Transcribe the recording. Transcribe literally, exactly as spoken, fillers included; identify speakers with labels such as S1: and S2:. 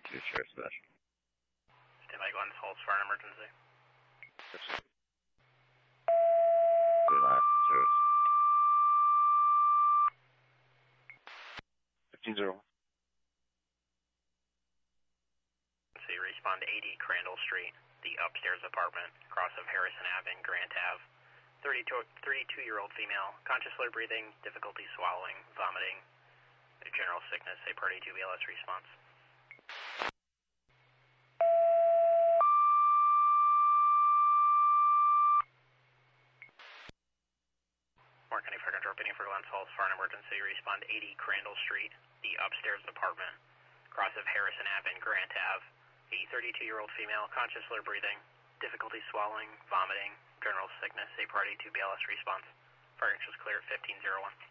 S1: to Sheriff's Station.
S2: Stand by, Glens Falls, fire and emergency.
S1: Yes, sir. Good night, Sheriff's. fifteen zero one.
S2: So you respond to eighty Crandall Street, the upstairs apartment, cross of Harrison Avenue and Grant Ave. thirty-two-year-old female, conscious low breathing, difficulty swallowing, vomiting, general sickness, a party to B L S response. Mark County Fire Control, bidding for Glens Falls, fire and emergency, respond to eighty Crandall Street, the upstairs apartment, cross of Harrison Avenue and Grant Ave. A thirty-two-year-old female, conscious low breathing, difficulty swallowing, vomiting, general sickness, a party to B L S response. Fire is clear at fifteen zero one.